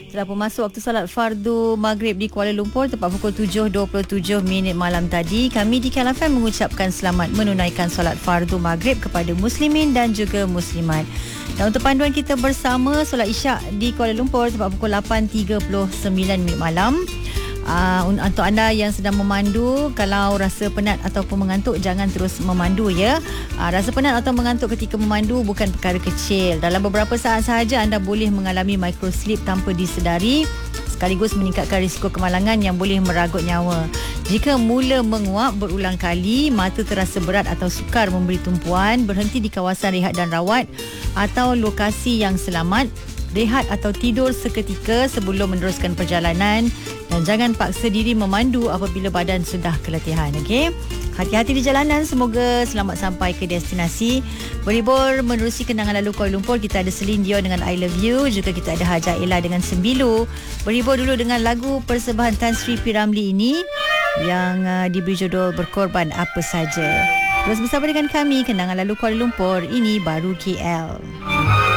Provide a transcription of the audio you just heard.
Telah pun masuk waktu solat fardu maghrib di Kuala Lumpur tepat pukul 7.27 malam tadi. Kami di KL FM mengucapkan selamat menunaikan solat fardu maghrib kepada muslimin dan juga muslimat. Dan untuk panduan kita bersama, solat isyak di Kuala Lumpur tepat pukul 8.39 malam. Untuk anda yang sedang memandu, kalau rasa penat ataupun mengantuk, jangan terus memandu ya. Rasa penat atau mengantuk ketika memandu bukan perkara kecil. Dalam beberapa saat sahaja anda boleh mengalami microsleep tanpa disedari, sekaligus meningkatkan risiko kemalangan yang boleh meragut nyawa. Jika mula menguap berulang kali, mata terasa berat atau sukar memberi tumpuan, berhenti di kawasan rehat dan rawat atau lokasi yang selamat. Rehat atau tidur seketika sebelum meneruskan perjalanan, dan jangan paksa diri memandu apabila badan sudah keletihan. Okey, hati-hati di jalanan, semoga selamat sampai ke destinasi. Berlibur menerusi kenangan lalu Kuala Lumpur, kita ada Celine Dion dengan I Love You, juga kita ada Haja Ella dengan Sembilu. Berlibur dulu dengan lagu persembahan Tan Sri P. Ramlee ini yang diberi judul Berkorban Apa Saja. Terus bersama dengan kami, kenangan lalu Kuala Lumpur, ini baru KL.